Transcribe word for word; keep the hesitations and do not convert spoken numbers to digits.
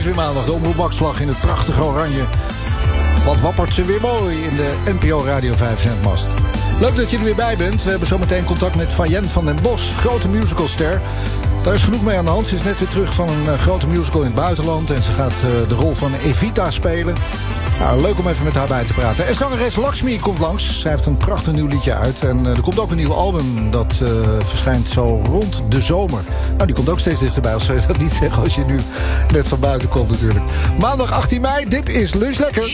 Weer maandag, de omroepbaksvlag in het prachtige oranje. Wat wappert ze weer mooi in de N P O Radio vijf zendmast. Leuk dat je er weer bij bent. We hebben zometeen contact met Fayen van den Bos, grote musicalster. Daar is genoeg mee aan de hand. Ze is net weer terug van een uh, grote musical in het buitenland. En ze gaat uh, de rol van Evita spelen. Nou, leuk om even met haar bij te praten. En zangeres Lakshmi komt langs. Zij heeft een prachtig nieuw liedje uit. En uh, er komt ook een nieuw album. Dat uh, verschijnt zo rond de zomer. Nou, die komt ook steeds dichterbij. Als zou je dat niet zeggen als je nu net van buiten komt natuurlijk. Maandag achttien mei. Dit is Lunch Lekker.